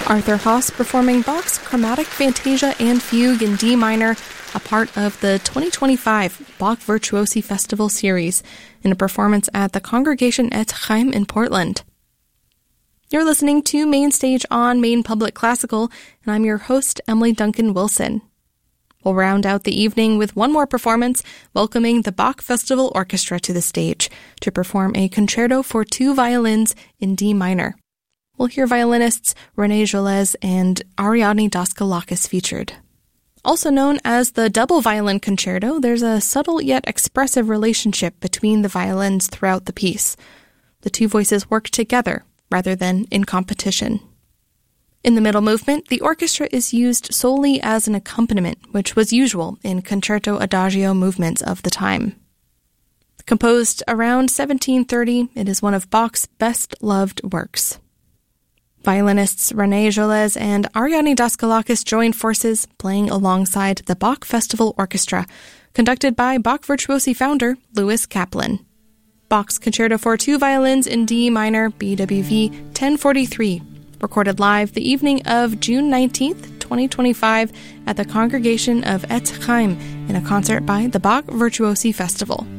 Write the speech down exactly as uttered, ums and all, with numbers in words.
Arthur Haas performing Bach's Chromatic Fantasia and Fugue in D minor, a part of the twenty twenty-five Bach Virtuosi Festival series, in a performance at the Congregation Etz Chaim in Portland. You're listening to Main Stage on Maine Public Classical, and I'm your host, Emily Duncan Wilson. We'll round out the evening with one more performance, welcoming the Bach Festival Orchestra to the stage to perform a concerto for two violins in D minor. We'll hear violinists René Jolès and Ariadne Daskalakis featured. Also known as the double violin concerto, there's a subtle yet expressive relationship between the violins throughout the piece. The two voices work together rather than in competition. In the middle movement, the orchestra is used solely as an accompaniment, which was usual in concerto adagio movements of the time. Composed around seventeen thirty, it is one of Bach's best-loved works. Violinists René Jolès and Ariadne Daskalakis joined forces, playing alongside the Bach Festival Orchestra, conducted by Bach Virtuosi founder Louis Kaplan. Bach's Concerto for Two Violins in D minor, B W V ten forty-three, recorded live the evening of June nineteenth, twenty twenty-five at the Congregation of Etz Chaim in a concert by the Bach Virtuosi Festival.